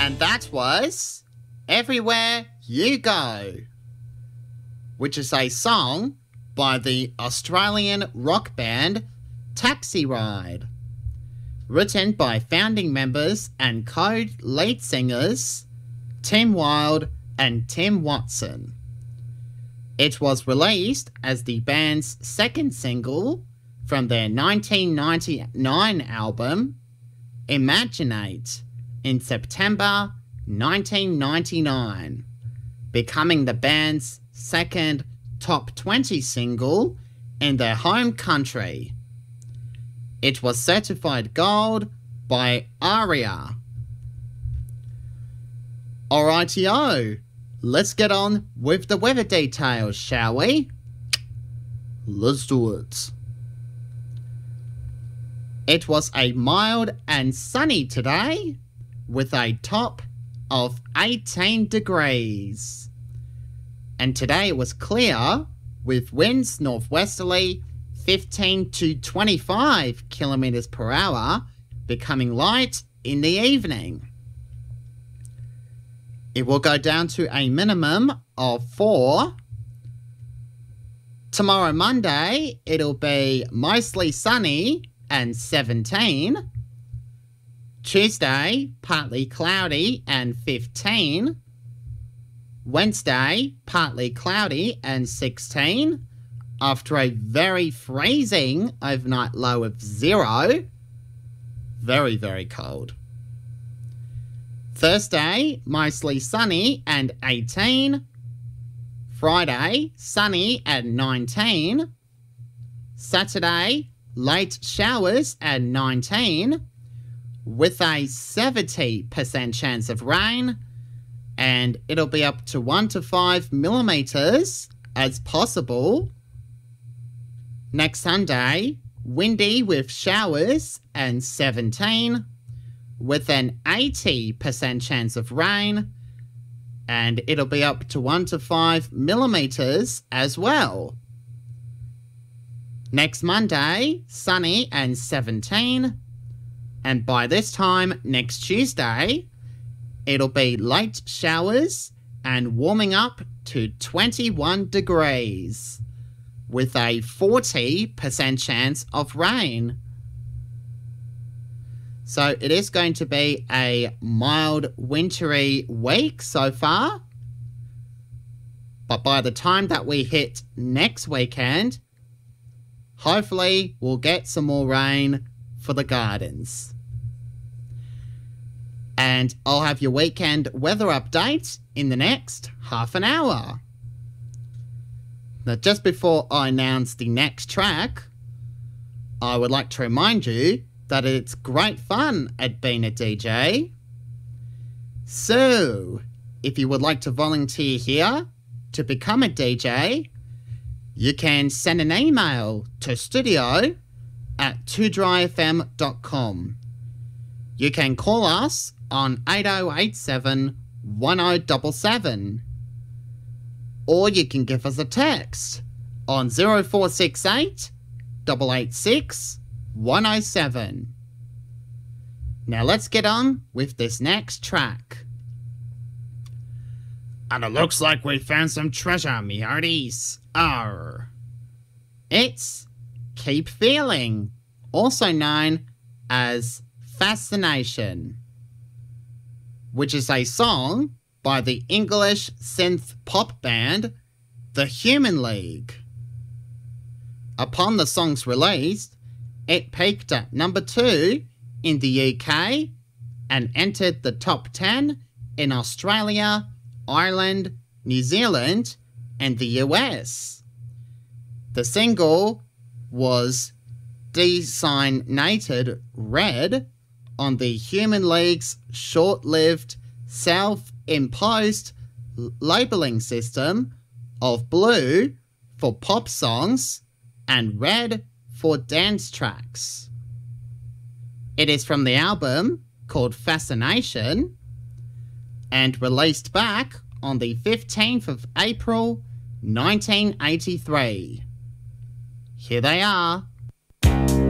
And that was Everywhere You Go, which is a song by the Australian rock band Taxi Ride, written by founding members and co-lead singers Tim Wilde and Tim Watson. It was released as the band's second single from their 1999 album Imaginate in September 1999, becoming the band's second top 20 single in their home country. It was certified gold by ARIA. Alrighty-o, let's get on with the weather details, shall we? Let's do it. It was a mild and sunny today, with a top of 18 degrees. And today it was clear, with winds northwesterly 15 to 25 kilometers per hour, becoming light in the evening. It will go down to a minimum of 4. Tomorrow Monday, it'll be mostly sunny and 17. Tuesday, partly cloudy and 15. Wednesday, partly cloudy and 16, after a very freezing overnight low of 0. Very, very cold. Thursday, mostly sunny and 18. Friday, sunny and 19. Saturday, late showers and 19, with a 70% chance of rain, and it'll be up to 1 to 5 millimeters as possible. Next Sunday, windy with showers and 17, with an 80% chance of rain, and it'll be up to 1 to 5 millimeters as well. Next Monday, sunny and 17, and by this time next Tuesday, it'll be late showers and warming up to 21 degrees, with a 40% chance of rain. So it is going to be a mild, wintry week so far. But by the time that we hit next weekend, hopefully we'll get some more rain for the gardens. And I'll have your weekend weather update in the next half an hour. Now, just before I announce the next track, I would like to remind you that it's great fun at being a DJ. So, if you would like to volunteer here to become a DJ, you can send an email to studio@2dryfm.com. You can call us on 8087 1077, or you can give us a text on 0468 886 107. Now let's get on with this next track. And it looks like we found some treasure, me hearties. It's Keep Feeling, also known as Fascination, which is a song by the English synth pop band The Human League. Upon the song's release, it peaked at number 2 in the UK and entered the top 10 in Australia, Ireland, New Zealand, and the US. The single was designated red on the Human League's short-lived self-imposed labelling system of blue for pop songs and red for dance tracks. It is from the album called Fascination and released back on the 15th of April 1983. Here they are.